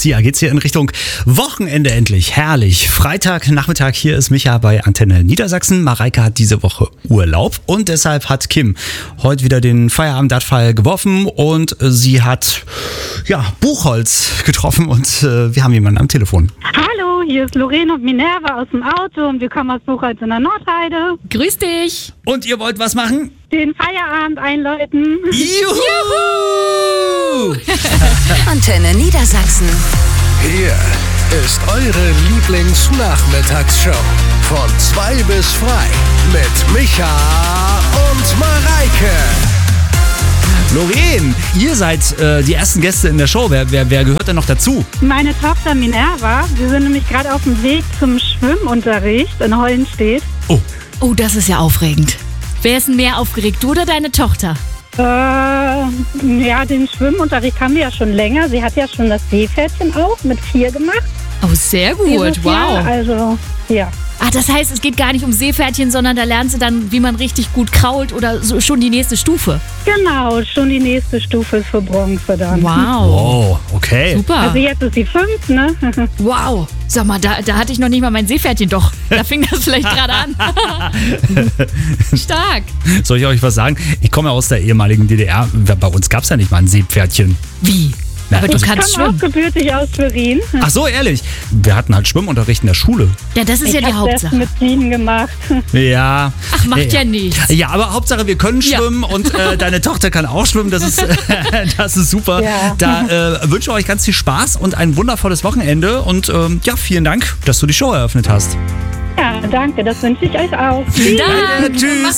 Lucia geht's hier in Richtung Wochenende endlich. Herrlich. Freitagnachmittag, hier ist Micha bei Antenne Niedersachsen. Mareike hat diese Woche Urlaub und deshalb hat Kim heute wieder den Feierabend-Dart-Fall geworfen und sie hat Buchholz getroffen und wir haben jemanden am Telefon. Hallo, hier ist Lorena und Minerva aus dem Auto und wir kommen aus Buchholz in der Nordheide. Grüß dich. Und ihr wollt was machen? Den Feierabend einläuten. Juhu! Antenne Niedersachsen. Hier ist eure Lieblingsnachmittagsshow. Von 2 bis frei. Mit Micha und Mareike. Lorraine, ihr seid die ersten Gäste in der Show. Wer gehört denn noch dazu? Meine Tochter Minerva, wir sind nämlich gerade auf dem Weg zum Schwimmunterricht in Hollenstedt. Oh, das ist ja aufregend. Wer ist denn mehr aufgeregt, du oder deine Tochter? Den Schwimmunterricht haben wir ja schon länger. Sie hat ja schon das Seepferdchen auch mit 4 gemacht. Oh, sehr gut, dieses Jahr. wow. Also, ja. Ah, das heißt, es geht gar nicht um Seepferdchen, sondern da lernst du dann, wie man richtig gut krault oder so, schon die nächste Stufe. Genau, schon die nächste Stufe ist für Bronze dann. Wow. Oh, okay. Super. Also jetzt ist sie 5, ne? Wow. Sag mal, da hatte ich noch nicht mal mein Seepferdchen doch. Da fing das vielleicht gerade an. Stark. Soll ich euch was sagen? Ich komme ja aus der ehemaligen DDR. Bei uns gab es ja nicht mal ein Seepferdchen. Wie? Aber du Ich kannst komme auch schwimmen. gebürtig aus Schwerin. Ach so, ehrlich. Wir hatten halt Schwimmunterricht in der Schule. Ja, das ist ja die Ich habe erst Hauptsache. mit 7 gemacht. Ja. Ach, macht ja nichts. Ja, aber Hauptsache wir können Ja. schwimmen und deine Tochter kann auch schwimmen. Das ist, das ist super. Ja. Da wünsche ich euch ganz viel Spaß und ein wundervolles Wochenende. Und vielen Dank, dass du die Show eröffnet hast. Ja, danke, das wünsche ich euch auch. Danke. Tschüss.